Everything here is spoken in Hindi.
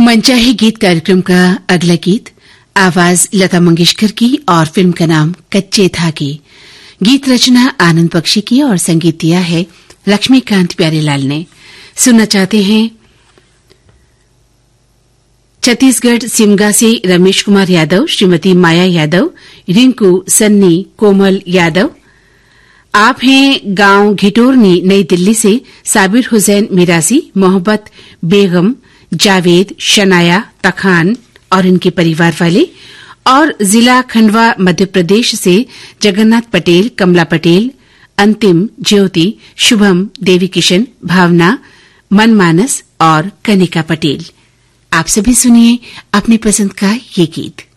मनचाहे गीत कार्यक्रम का अगला गीत आवाज लता मंगेशकर की और फिल्म का नाम कच्चे धागे। गीत रचना आनंद बख्शी की और संगीत दिया है लक्ष्मीकांत प्यारेलाल ने। सुनना चाहते हैं छत्तीसगढ़ सिमगा से रमेश कुमार यादव, श्रीमती माया यादव, रिंकू, सन्नी, कोमल यादव। आप हैं गांव घिटोरनी, नई दिल्ली से साबिर हुसैन मिरासी, मोहब्बत बेगम, जावेद, शनाया, तखान और इनके परिवार वाले, और जिला खंडवा मध्य प्रदेश से जगन्नाथ पटेल, कमला पटेल, अंतिम, ज्योति, शुभम, देवी किशन, भावना, मनमानस और कनिका पटेल। आप सभी सुनिए अपनी पसंद का ये गीत।